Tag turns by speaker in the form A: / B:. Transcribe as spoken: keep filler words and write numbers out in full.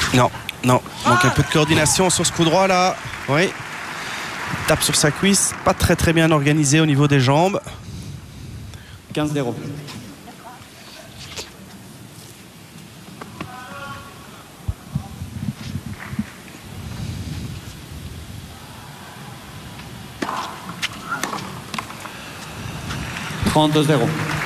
A: Non, non. Donc un peu de coordination sur ce coup droit là. Oui. Tape sur sa cuisse. Pas très très bien organisé au niveau des jambes.
B: quinze zéro. trente-deux zéro.